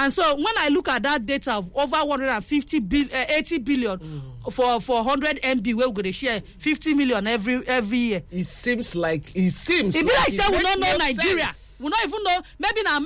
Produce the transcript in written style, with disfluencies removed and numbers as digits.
And so when I look at that data of over 180 billion for 100 MB, we're going to share 50 million every year. It seems like it be like say we don't know Nigeria. We don't even know. Maybe now